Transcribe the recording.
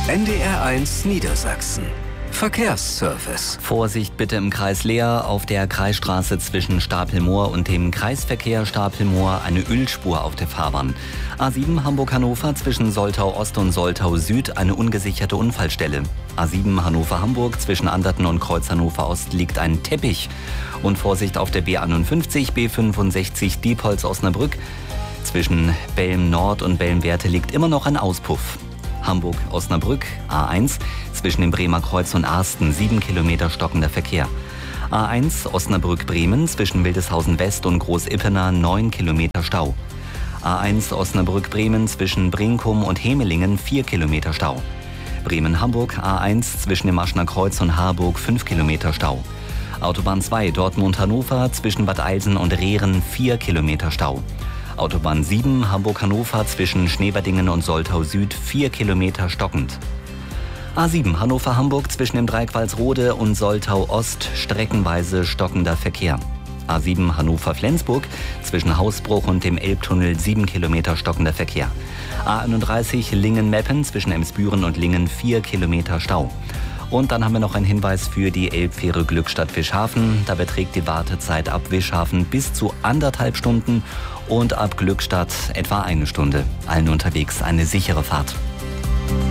NDR1 Niedersachsen. Verkehrsservice. Vorsicht bitte im Kreis Leer auf der Kreisstraße zwischen Stapelmoor und dem Kreisverkehr Stapelmoor eine Ölspur auf der Fahrbahn. A7 Hamburg-Hannover zwischen Soltau Ost und Soltau Süd eine ungesicherte Unfallstelle. A7 Hannover-Hamburg zwischen Anderten und Kreuz Hannover Ost liegt ein Teppich. Und Vorsicht auf der B51, B65 Diepholz-Osnabrück. Zwischen Belm Nord und Belm-Werte liegt immer noch ein Auspuff. Hamburg-Osnabrück, A1, zwischen dem Bremer Kreuz und Arsten, 7 Kilometer stockender Verkehr. A1 Osnabrück-Bremen, zwischen Wildeshausen West und Groß-Ippener, 9 Kilometer Stau. A1 Osnabrück-Bremen, zwischen Brinkum und Hemelingen, 4 Kilometer Stau. Bremen-Hamburg, A1, zwischen dem Aschner Kreuz und Harburg, 5 Kilometer Stau. Autobahn 2 Dortmund-Hannover, zwischen Bad Eilsen und Rehren, 4 Kilometer Stau. Autobahn 7 Hamburg-Hannover zwischen Schneeberdingen und Soltau Süd 4 Kilometer stockend. A7 Hannover-Hamburg zwischen dem Dreieck Walsrode und Soltau Ost streckenweise stockender Verkehr. A7 Hannover-Flensburg zwischen Hausbruch und dem Elbtunnel 7 Kilometer stockender Verkehr. A31 Lingen-Meppen zwischen Emsbüren und Lingen 4 Kilometer Stau. Und dann haben wir noch einen Hinweis für die Elbfähre Glückstadt-Wischhafen. Da beträgt die Wartezeit ab Wischhafen bis zu 1,5 Stunden und ab Glückstadt etwa 1 Stunde. Allen unterwegs eine sichere Fahrt.